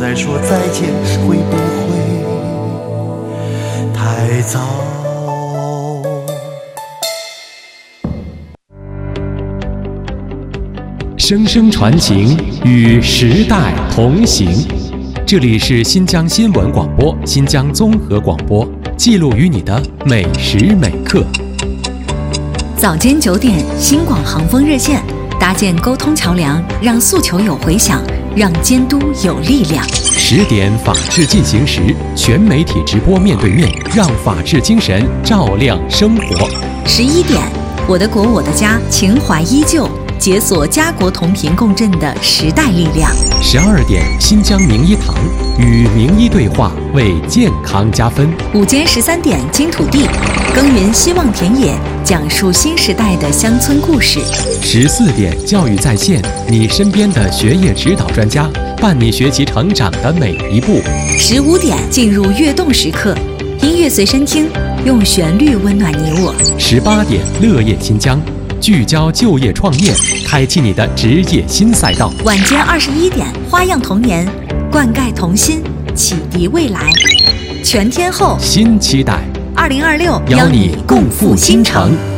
再说再见，会不会太早？ 声声传情，与时代同行。这里是新疆新闻广播、新疆综合广播，记录与你的每时每刻。 早间9点，新广航风热线，搭建沟通桥梁，让诉求有回响，让监督有力量。 10点，法治进行时，全媒体直播面对面，让法治精神照亮生活。 11点，我的国我的家，情怀依旧，解锁家国同频共振的时代力量。 12点，新疆名医堂，与名医对话，为健康加分。 午间13点，金土地，耕耘希望田野，讲述新时代的乡村故事。 14点，教育在线，你身边的学业指导专家，伴你学习成长的每一步。 15点，进入跃动时刻，音乐随身听，用旋律温暖你我。 18点，乐业新疆，聚焦就业创业，开启你的职业新赛道。 晚间21点，花样童年，灌溉童心，启迪未来。全天候新期待 2026， 邀你共赴新城。